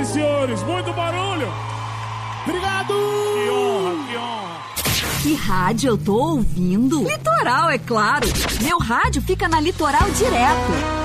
e senhores, muito barulho. Obrigado. Que honra, que honra. Que rádio eu tô ouvindo? Litoral, é claro. Meu rádio fica na Litoral direto.